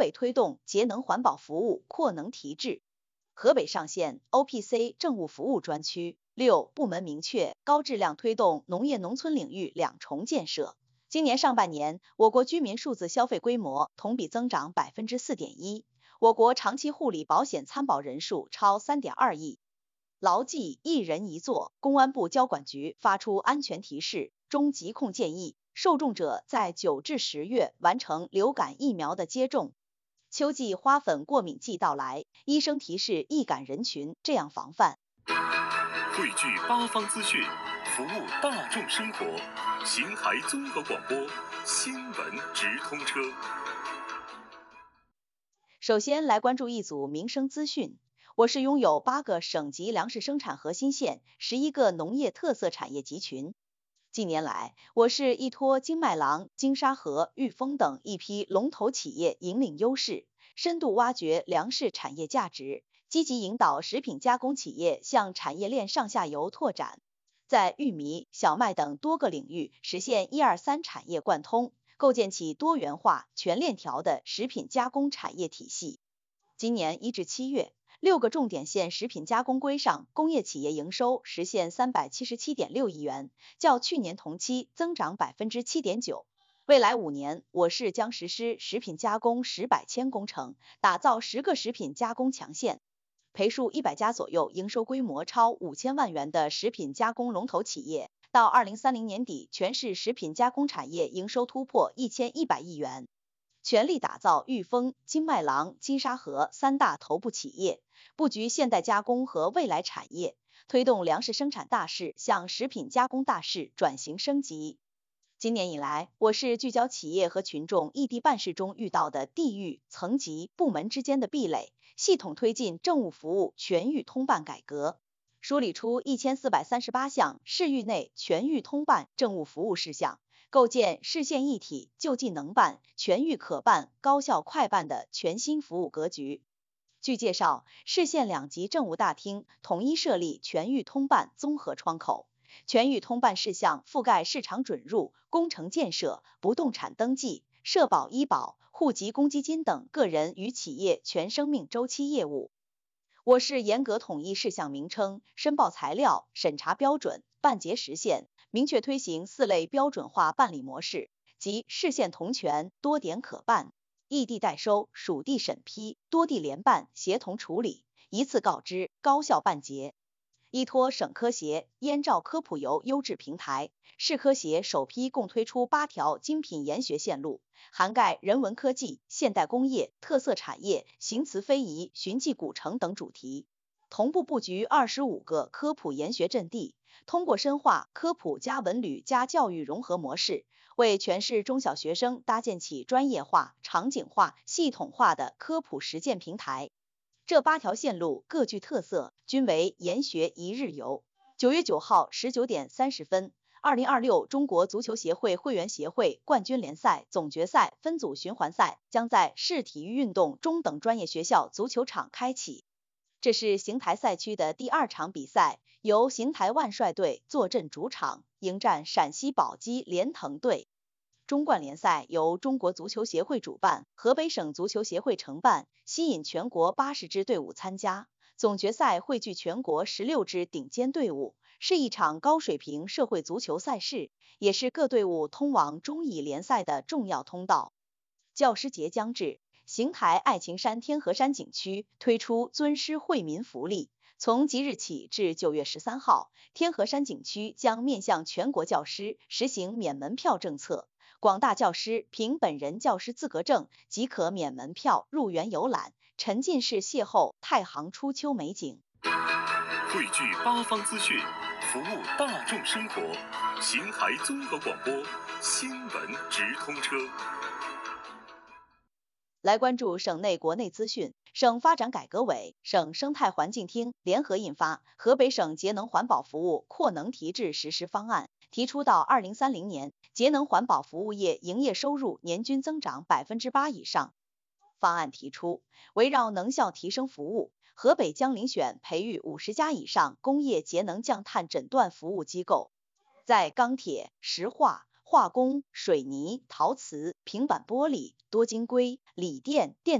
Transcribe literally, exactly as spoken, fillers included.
北推动节能环保服务扩能提质。河北上线 O P C 政务服务专区。六、部门明确高质量推动农业农村领域两重建设。今年上半年，我国居民数字消费规模同比增长 百分之四点一， 我国长期护理保险参保人数超 三点二亿。牢记一人一座，公安部交管局发出安全提示，中疾控建议受众者在九至十月完成流感疫苗的接种。秋季花粉过敏季到来，医生提示易感人群这样防范。 汇聚八方资讯，服务大众生活。邢台综合广播，新闻直通车。 首先来关注一组民生资讯。我市拥有八个省级粮食生产核心县，十一个农业特色产业集群。近年来，我市依托金麦郎、金沙河、裕丰等一批龙头企业引领优势，深度挖掘粮食产业价值，积极引导食品加工企业向产业链上下游拓展，在玉米、小麦等多个领域实现一二三产业贯通，构建起多元化、全链条的食品加工产业体系。今年一至七月，六个重点县食品加工规上工业企业营收实现 三百七十七点六亿元，较去年同期增长 百分之七点九。未来五年，我市将实施食品加工十百千工程，打造十个食品加工强县，培树一百家左右营收规模超五千万元的食品加工龙头企业。到二零三零年底，全市食品加工产业营收突破一千一百亿元。全力打造裕丰、金麦郎、金沙河三大头部企业，布局现代加工和未来产业，推动粮食生产大势向食品加工大势转型升级。今年以来，我市聚焦企业和群众异地办事中遇到的地域、层级、部门之间的壁垒，系统推进政务服务全域通办改革，梳理出一千四百三十八项市域内全域通办政务服务事项，构建市县一体、就近能办、全域可办、高效快办的全新服务格局。据介绍，市县两级政务大厅统一设立全域通办综合窗口，全域通办事项覆盖市场准入、工程建设、不动产登记、社保医保、户籍公积金等个人与企业全生命周期业务。我市严格统一事项名称、申报材料、审查标准、办结实现，明确推行四类标准化办理模式，即市县同权、多点可办、异地代收、属地审批、多地联办、协同处理、一次告知、高效办结。依托省科协、燕赵科普游优质平台，市科协首批共推出八条精品研学线路，涵盖人文科技、现代工业、特色产业、行磁非遗、寻迹古城等主题，同步布局二十五个科普研学阵地，通过深化科普加文旅加教育融合模式，为全市中小学生搭建起专业化、场景化、系统化的科普实践平台。这八条线路各具特色，均为研学一日游。九月九号十九点三十分，二零二六中国足球协会会员协会冠军联赛总决赛分组循环赛将在市体育运动中等专业学校足球场开启。这是邢台赛区的第二场比赛，由邢台万帅队坐镇主场，迎战陕西宝鸡连腾队。中冠联赛由中国足球协会主办，河北省足球协会承办，吸引全国八十支队伍参加。总决赛汇聚全国十六支顶尖队伍，是一场高水平社会足球赛事，也是各队伍通往中乙联赛的重要通道。教师节将至，邢台爱琴山天河山景区推出尊师惠民福利，从即日起至九月十三号，天河山景区将面向全国教师实行免门票政策。广大教师凭本人教师资格证即可免门票入园游览，沉浸式邂逅太行初秋美景。 汇聚八方资讯，服务大众生活。邢台综合广播，新闻直通车。 来关注省内国内资讯。省发展改革委、省生态环境厅联合印发《河北省节能环保服务扩能提质实施方案》，提出到二零三零年，节能环保服务业营业收入年均增长百分之八以上。方案提出，围绕能效提升服务，河北将遴选培育五十家以上工业节能降碳诊断服务机构，在钢铁、石化、化工、水泥、陶瓷、平板玻璃、多晶硅、锂电、电